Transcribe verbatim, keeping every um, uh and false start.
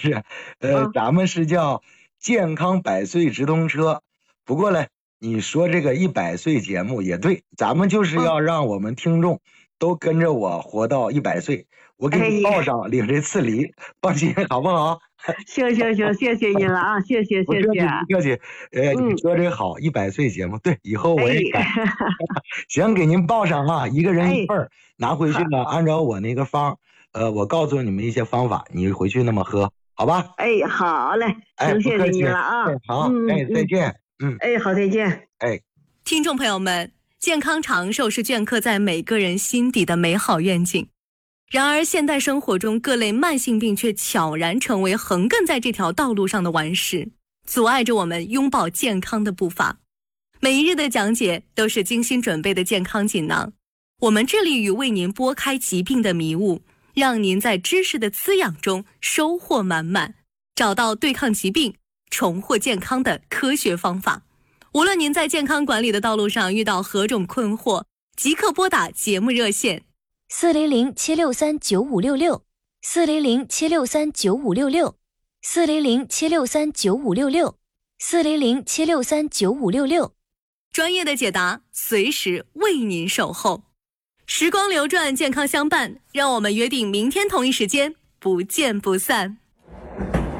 是，呃， 啊咱们是叫健康百岁直通车。不过呢，你说这个一百岁节目也对，咱们就是啊， 要让我们听众都跟着我活到一百岁。我给哎你报呀， 上领这次礼，放心好不好？ 行行行，谢谢你了啊，谢谢谢谢。 不客气，不客气。呃，你嗯， 说这好，一百岁节目，对，以后哎， 我也改。行，给您报上啊，一个人一哎， 份儿，拿回去好， 呢，按照我那个方，呃，我告诉你们一些方法，你回去那么喝，好吧？ 哎，好嘞， 哎， 行， 不客气。 谢谢你了哎， 啊。 好，哎， 嗯嗯嗯， 再见。嗯， 哎，好，再见。 哎。 听众朋友们，健康长寿是镌刻在每个人心底的美好愿景。然而，现代生活中各类慢性病却悄然成为横亘在这条道路上的顽石，阻碍着我们拥抱健康的步伐。每一日的讲解都是精心准备的健康锦囊，我们致力于为您拨开疾病的迷雾，让您在知识的滋养中收获满满，找到对抗疾病、重获健康的科学方法。无论您在健康管理的道路上遇到何种困惑，即刻拨打节目热线四零零七六三九五六六，四零零七六三九五六六，四零零七六三九五六六，四零零七六三九五六六。 专业的解答，随时为您守候。时光流转，健康相伴，让我们约定明天同一时间不见不散。